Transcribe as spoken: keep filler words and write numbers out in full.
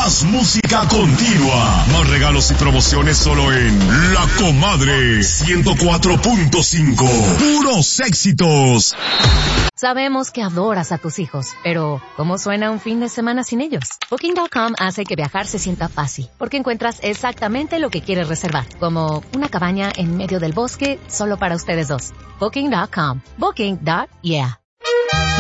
Más música continua. Más regalos y promociones solo en La Comadre ciento cuatro punto cinco. Puros éxitos. Sabemos que adoras a tus hijos, pero ¿cómo suena un fin de semana sin ellos? Booking punto com hace que viajar se sienta fácil, porque encuentras exactamente lo que quieres reservar, como una cabaña en medio del bosque solo para ustedes dos. Booking punto com. Booking. Yeah.